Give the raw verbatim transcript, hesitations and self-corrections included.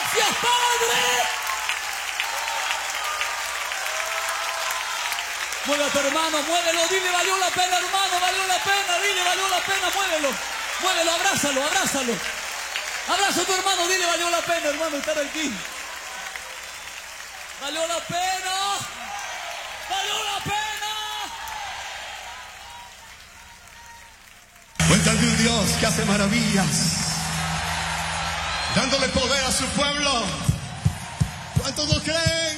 Gracias, Padre. Mueve a tu hermano, muévelo, dile, valió la pena, hermano, valió la pena, dile, valió la pena, muévelo, muévelo, abrázalo, abrázalo. Abraza a tu hermano, dile, valió la pena, hermano, estar aquí. Valió la pena, valió la pena. Cuenta de un Dios que hace maravillas, dándole poder a su pueblo. ¿Cuántos lo creen?